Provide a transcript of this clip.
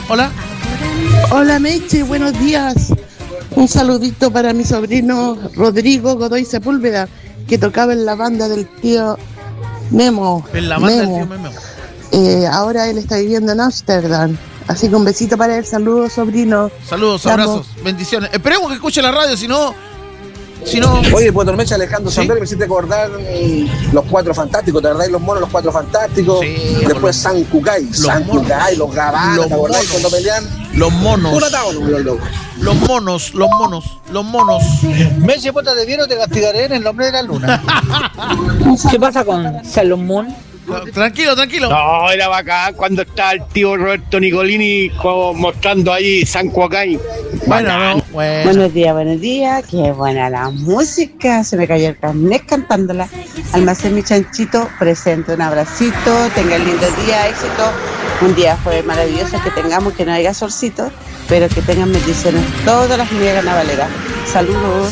Hola. Hola Meche, buenos días. Un saludito para mi sobrino Rodrigo Godoy Sepúlveda, que tocaba en la banda del tío Memo. En la banda del tío Memo. Ahora él está viviendo en Ámsterdam. Así que un besito para él. Saludos, sobrino. Saludos, abrazos, bendiciones. Esperemos que escuche la radio, si no... Oye, Puerto Mecha, Alejandro Sandero, me hiciste acordar los Cuatro Fantásticos, ¿te acordás? Los monos, los Cuatro Fantásticos. Sí, después San Cucay, los Gabanos, ¿te acordás cuando pelean? Los monos. Los monos. Meche, puta de vieron, te castigaré en el nombre de la luna. ¿Qué pasa con Sailor Moon? Tranquilo. No, era bacán cuando está el tío Roberto Nicolini mostrando ahí San Cuacay. Bueno. Buenos días, qué buena la música, se me cayó el carnet cantándola. Almacén Mi Chanchito, presente, un abracito, tengan lindo día, éxito. Un día fue maravilloso que tengamos, que no haya solcito, pero que tengan bendiciones todas las niñas carnavaleras. Saludos.